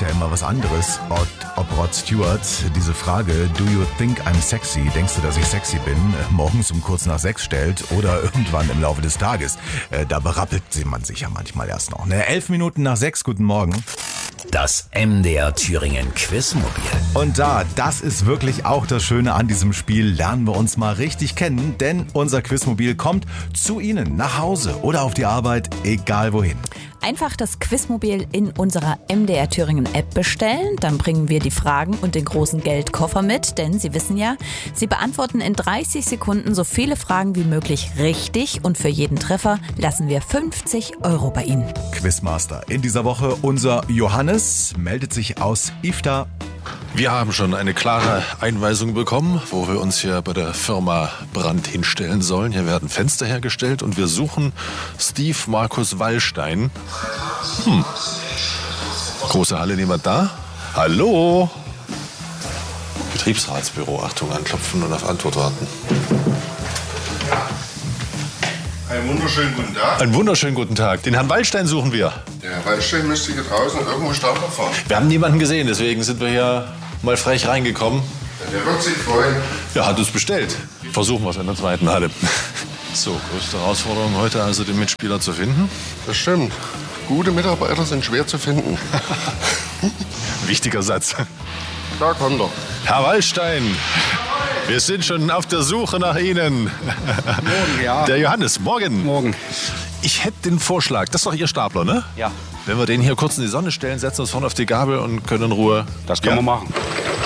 ja immer was anderes, ob Rod Stewart diese Frage, do you think I'm sexy, denkst du, dass ich sexy bin, morgens um kurz nach 6 stellt oder irgendwann im Laufe des Tages. Da berappelt man sich ja manchmal erst noch. 11 Minuten nach 6, guten Morgen. Das MDR Thüringen Quizmobil. Und das ist wirklich auch das Schöne an diesem Spiel, lernen wir uns mal richtig kennen, denn unser Quizmobil kommt zu Ihnen nach Hause oder auf die Arbeit, egal wohin. Einfach das Quizmobil in unserer MDR Thüringen App bestellen, dann bringen wir die Fragen und den großen Geldkoffer mit, denn Sie wissen ja, Sie beantworten in 30 Sekunden so viele Fragen wie möglich richtig und für jeden Treffer lassen wir 50 € bei Ihnen. Quizmaster in dieser Woche unser Johannes meldet sich aus Ifta. Wir haben schon eine klare Einweisung bekommen, wo wir uns hier bei der Firma Brandt hinstellen sollen. Hier werden Fenster hergestellt und wir suchen Steve Markus Wallstein. Große Halle, niemand da? Hallo? Betriebsratsbüro, Achtung, anklopfen und auf Antwort warten. Einen wunderschönen guten Tag. Einen wunderschönen guten Tag. Den Herrn Wallstein suchen wir. Der Herr Wallstein müsste hier draußen irgendwo Starter fahren. Wir haben niemanden gesehen, deswegen sind wir hier mal frech reingekommen. Der wird sich freuen. Ja, hat uns bestellt. Versuchen wir es in der zweiten Halle. So, größte Herausforderung heute also, den Mitspieler zu finden. Das stimmt. Gute Mitarbeiter sind schwer zu finden. Wichtiger Satz. Da kommt er. Herr Wallstein, wir sind schon auf der Suche nach Ihnen. Morgen, ja. Der Johannes, morgen. Morgen. Ich hätte den Vorschlag, das ist doch Ihr Stapler, ne? Ja. Wenn wir den hier kurz in die Sonne stellen, setzen wir uns vorne auf die Gabel und können in Ruhe... Das können wir machen.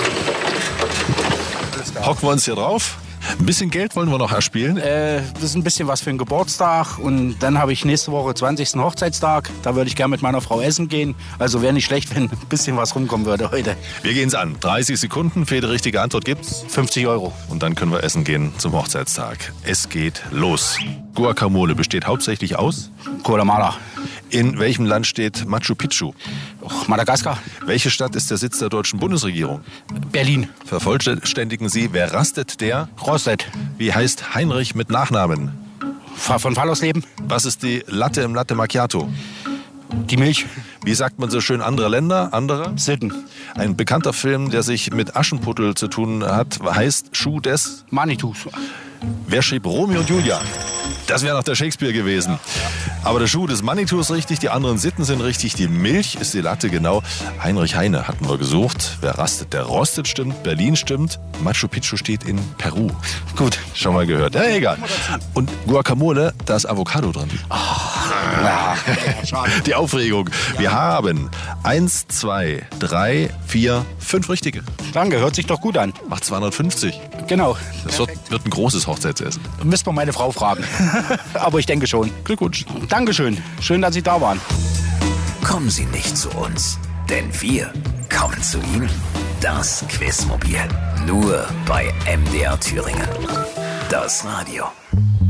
Hocken wir uns hier drauf. Ein bisschen Geld wollen wir noch erspielen. Das ist ein bisschen was für den Geburtstag. Und dann habe ich nächste Woche 20. Hochzeitstag. Da würde ich gerne mit meiner Frau essen gehen. Also wäre nicht schlecht, wenn ein bisschen was rumkommen würde heute. Wir gehen es an. 30 Sekunden. Für jede richtige Antwort gibt's 50 €. Und dann können wir essen gehen zum Hochzeitstag. Es geht los. Guacamole besteht hauptsächlich aus? Guatemala. In welchem Land steht Machu Picchu? Madagaskar. Welche Stadt ist der Sitz der deutschen Bundesregierung? Berlin. Vervollständigen Sie, wer rastet, der? Rostet. Wie heißt Heinrich mit Nachnamen? Von Fallausleben. Was ist die Latte im Latte Macchiato? Die Milch. Wie sagt man so schön andere Länder, andere? Sitten. Ein bekannter Film, der sich mit Aschenputtel zu tun hat, heißt Schuh des? Manitus. Wer schrieb Romeo und Julia? Das wäre noch der Shakespeare gewesen. Aber der Schuh des Manitou ist richtig, die anderen Sitten sind richtig, die Milch ist die Latte, genau. Heinrich Heine hatten wir gesucht. Wer rastet, der rostet, stimmt. Berlin stimmt. Machu Picchu steht in Peru. Gut. Schon mal gehört. Ja, egal. Und Guacamole, da ist Avocado dran. Die Aufregung. Wir haben 1, 2, 3, 4, 5 richtige. Danke, hört sich doch gut an. Macht 250. Genau. Das wird ein großes Hochzeitsessen. Müssen wir meine Frau fragen. Aber ich denke schon. Glückwunsch. Dankeschön. Schön, dass Sie da waren. Kommen Sie nicht zu uns, denn wir kommen zu Ihnen. Das Quizmobil. Nur bei MDR Thüringen. Das Radio.